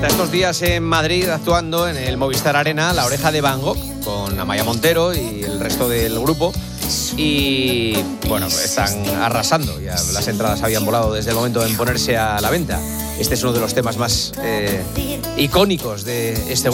Estos días en Madrid actuando en el Movistar Arena, La Oreja de Van Gogh, con Amaya Montero y el resto del grupo. Y bueno, están arrasando. Ya las entradas habían volado desde el momento de ponerse a la venta. Este es uno de los temas más icónicos de este grupo.